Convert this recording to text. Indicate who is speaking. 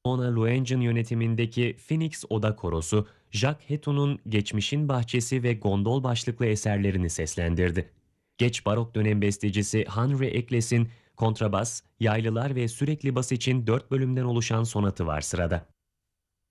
Speaker 1: Mona Luengen yönetimindeki Phoenix Oda Korosu, Jacques Heto'nun Geçmişin Bahçesi ve Gondol başlıklı eserlerini seslendirdi. Geç barok dönem bestecisi Henry Eccles'in kontrabas, yaylılar ve sürekli bas için 4 bölümden oluşan sonatı var sırada.